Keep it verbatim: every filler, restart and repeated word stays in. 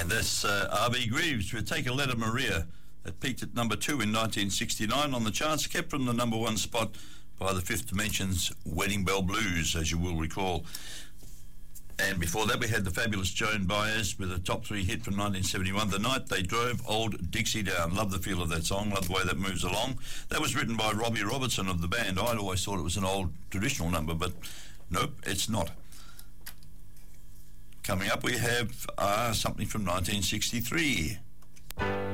And that's uh, R B Greaves with Take a Letter Maria. That peaked at number two in nineteen sixty-nine on the charts, kept from the number one spot by the Fifth Dimension's Wedding Bell Blues, as you will recall. And before that, we had the fabulous Joan Baez with a top three hit from nineteen seventy-one, The Night They Drove Old Dixie Down. Love the feel of that song, love the way that moves along. That was written by Robbie Robertson of the band. I'd always thought it was an old traditional number, but nope, it's not. Coming up, we have uh, something from nineteen sixty-three.